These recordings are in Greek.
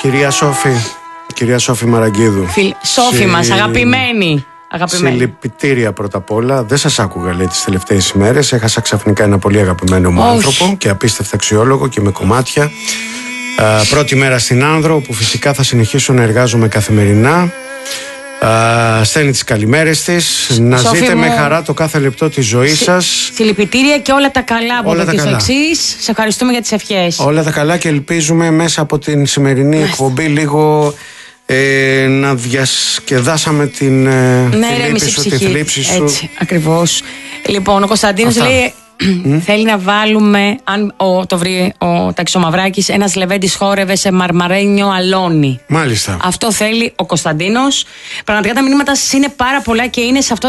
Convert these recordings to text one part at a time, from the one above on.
Κυρία Σόφη Μαραγκίδου. Σόφη μας, αγαπημένη. Συλληπιτήρια πρώτα απ' όλα. Δεν σας άκουγα, λέει, τις τελευταίες ημέρες. Έχασα ξαφνικά ένα πολύ αγαπημένο μου άνθρωπο και απίστευτα αξιόλογο και με κομμάτια. Πρώτη μέρα στην Άνδρο, όπου φυσικά θα συνεχίσω να εργάζομαι καθημερινά. Στέλνει τις καλημέρες της. Να Σόφη ζείτε με χαρά το κάθε λεπτό της ζωής σας. Συλληπιτήρια και όλα τα καλά από εδώ και στο εξής. Σε ευχαριστούμε για τις ευχές. Όλα τα καλά και ελπίζουμε μέσα από την σημερινή εκπομπή λίγο να διασκεδάσαμε την θλίψη σου. Έτσι, ακριβώς. Λοιπόν, ο Κωνσταντίνος λέει θέλει να βάλουμε, αν το βρει ο Ταξομαυράκης, ένας Λεβέντης χόρευε σε μαρμαρένιο αλόνι. Μάλιστα. Αυτό θέλει ο Κωνσταντίνος. Πραγματικά τα μηνύματα σας είναι πάρα πολλά και είναι σε αυτό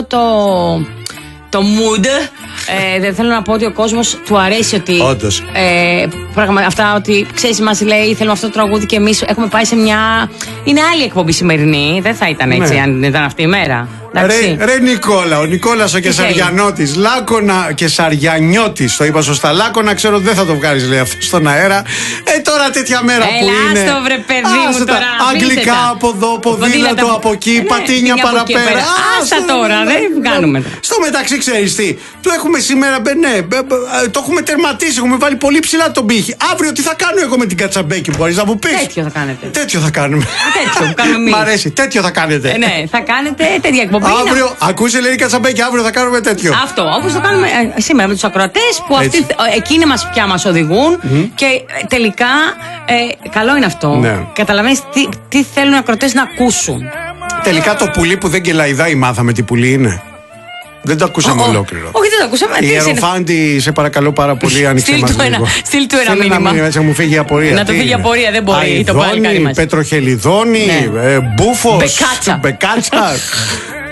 το mood. Δεν θέλω να πω ότι ο κόσμος του αρέσει ότι. Όντως. Αυτά ότι ξέρεις, μας λέει θέλουμε αυτό το τραγούδι και εμείς έχουμε πάει σε μια. Είναι άλλη εκπομπή σημερινή. Δεν θα ήταν έτσι αν ήταν αυτή η μέρα. Ρε Νικόλα, ο Νικόλας ο Κεσαριανότης, Λάκωνα Κεσαριανιώτης, το είπα σωστά. Λάκωνα, ξέρω δεν θα το βγάλεις, λέει, αυτό στον αέρα. Τώρα τέτοια μέρα που είναι. Άστο βρε παιδί μου τώρα. Αγγλικά από εδώ, ποδήλατο από εκεί, πατίνια παραπέρα. Άστα τώρα, δεν κάνουμε. Στο μεταξύ, ξέρεις τι, το έχουμε σήμερα, το έχουμε τερματίσει, έχουμε βάλει πολύ ψηλά τον πύχη. Αύριο τι θα κάνω εγώ με την Κατσαμπέκη, μπορείς να μου πεις? Τέτοιο θα κάνετε. Τέτοιο θα κάνουμε. Τέτοιο που κάνουμε εμείς. Μ' αρέσει, τέτοιο θα κάνετε. Ναι, θα κάνετε τέτοια εκπομπή. Αύριο, ακούσε λέει Κατσαμπέκη, αύριο θα κάνουμε τέτοιο. Αυτό, όπως το κάνουμε σήμερα με τους ακροατές που εκείνοι πια μας οδηγούν και τελικά καλό είναι αυτό. Ναι. Καταλαβαίνεις τι θέλουν οι ακροατές να ακούσουν. Τελικά το πουλί που δεν κελαϊδάει, μάθαμε τι πουλί είναι. Δεν το ακούσαμε ολόκληρο. Όχι, δεν το ακούσαμε. Η Ιεροφάντη, σε παρακαλώ πάρα πολύ, άνοιξε μας λίγο. Στείλ του ένα μήνυμα. Έτσι μου φύγει η απορία. Να του φύγει η απορία, δεν μπορεί. Αηδόνη, Πετροχελιδόνη, Μπούφος, Μπεκάτσα.